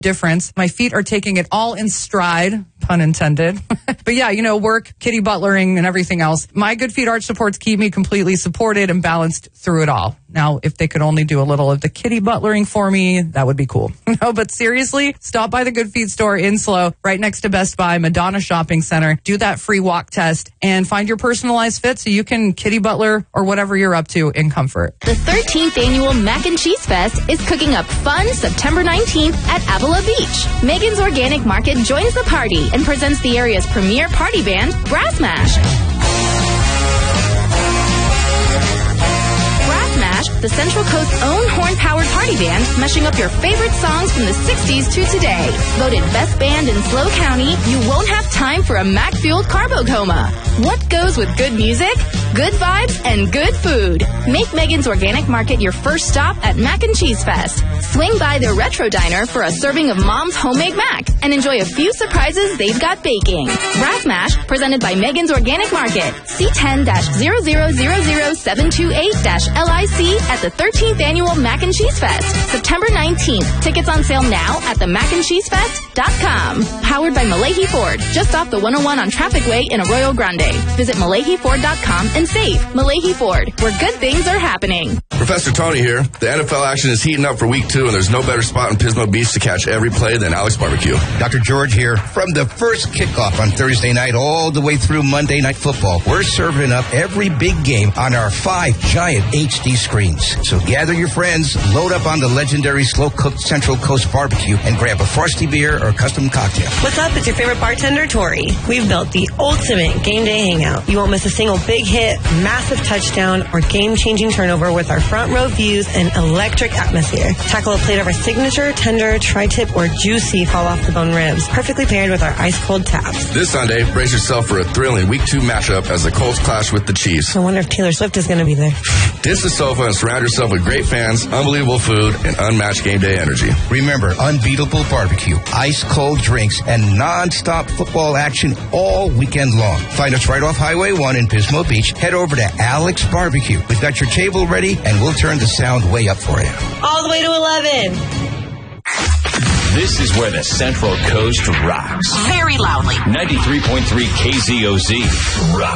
difference. My feet are taking it all in stride, pun intended. But yeah, work, kitty butlering, and everything else. My Good Feet arch supports keep me completely supported and balanced through it all. Now, if they could only do a little of the kitty butlering for me, that would be cool. No, but seriously, stop by the Good Feet store in SLO, right next to Best Buy, Madonna Shopping Center. Do that free walk test and find your personalized fit so you can kitty butler or whatever you're up to in comfort. The 13th annual Mac and Cheese Fest is cooking up fun September 19th at Avila Beach. Megan's Organic Market joins the party and presents the area's premier party band, Brass Mash. The Central Coast's own horn-powered party band, meshing up your favorite songs from the 60s to today. Voted best band in SLO County, you won't have time for a Mac-fueled carbo coma. What goes with good music, good vibes, and good food? Make Megan's Organic Market your first stop at Mac and Cheese Fest. Swing by their Retro Diner for a serving of Mom's homemade mac and enjoy a few surprises they've got baking. Brass Mash, presented by Megan's Organic Market. C10-0000728-LIC at the 13th annual Mac and Cheese Fest, September 19th. Tickets on sale now at themacandcheesefest.com. Powered by Malahi Ford, just off the 101 on Traffic Way in Arroyo Grande. Visit MalahiFord.com and save. Malahi Ford, where good things are happening. Professor Tony here. The NFL action is heating up for week 2, and there's no better spot in Pismo Beach to catch every play than Alex Barbecue. Dr. George here. From the first kickoff on Thursday night all the way through Monday Night Football, we're serving up every big game on our 5 giant HD screens. So gather your friends, load up on the legendary slow-cooked Central Coast Barbecue, and grab a frosty beer or custom cocktail. What's up? It's your favorite bartender, Tori. We've built the ultimate game day hangout. You won't miss a single big hit, massive touchdown, or game-changing turnover with our front row views and electric atmosphere. Tackle a plate of our signature, tender, tri-tip, or juicy fall-off-the-bone ribs, perfectly paired with our ice-cold taps. This Sunday, brace yourself for a thrilling Week 2 matchup as the Colts clash with the Chiefs. I wonder if Taylor Swift is going to be there. Ditch the sofa and surround yourself with great fans, unbelievable food, and unmatched game day energy. Remember, unbeatable barbecue, ice-cold drinks, and non-stop football action all weekend long. Find us right off Highway 1 in Pismo Beach. Head over to Alex Barbecue. We've got your table ready, and we'll turn the sound way up for you. All the way to 11. This is where the Central Coast rocks. Very loudly. 93.3 KZOZ rocks.